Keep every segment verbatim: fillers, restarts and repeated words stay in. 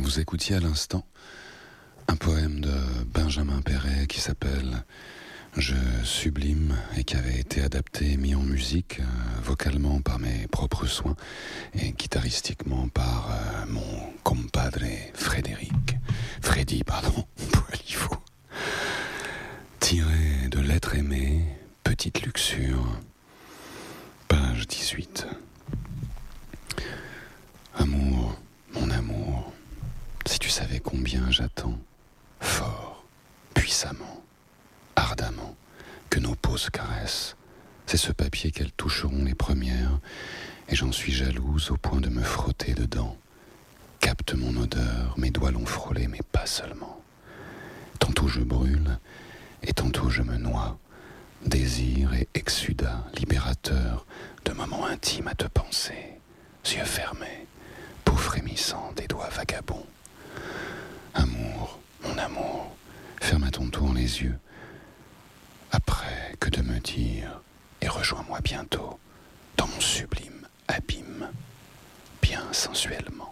Vous écoutiez à l'instant un poème de Benjamin Perret qui s'appelle « Je sublime » et qui avait été adapté et mis en musique, euh, vocalement par mes propres soins et guitaristiquement par euh, mon compadre Frédéric, Freddy, pardon, Poilivou. Tiré de L'être aimé, Petite luxure, page dix-huit. Amour, mon amour, si tu savais combien j'attends, fort, puissamment, ardemment, que nos peaux se caressent, c'est ce papier qu'elles toucheront les premières, et j'en suis jalouse au point de me frotter dedans. Capte mon odeur, mes doigts l'ont frôlé, mais pas seulement. Tantôt je brûle, et tantôt je me noie, désir et exsudat, libérateur, de moments intimes à te penser, yeux fermés, peau frémissante et doigts vagabonds. Amour, mon amour, ferme à ton tour les yeux, après que de me dire, et rejoins-moi bientôt, dans mon sublime abîme, bien sensuellement.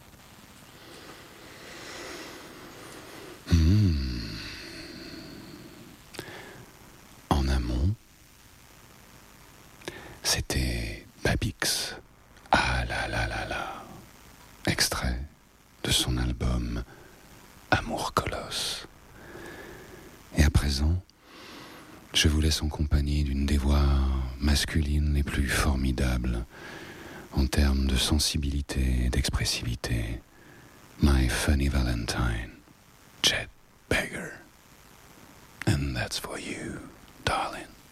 Mmh. En amont, c'était Babix. Ah là là là là. Extrait de son album Amour Colosse. Et à présent, je vous laisse en compagnie d'une des voix masculines les plus formidables en termes de sensibilité et d'expressivité. My Funny Valentine, Chet Baker. And that's for you, darling.